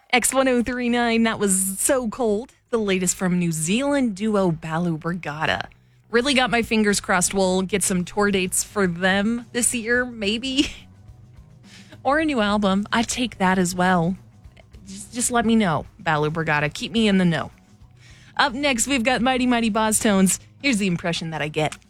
X1039, that was So Cold. The latest from New Zealand duo Balu Brigada. Really got my fingers crossed we'll get some tour dates for them this year, maybe. Or a new album. I'd take that as well. Just let me know, Balu Brigada. Keep me in the know. Up next, we've got Mighty Mighty Boss Tones. Here's the impression that I get.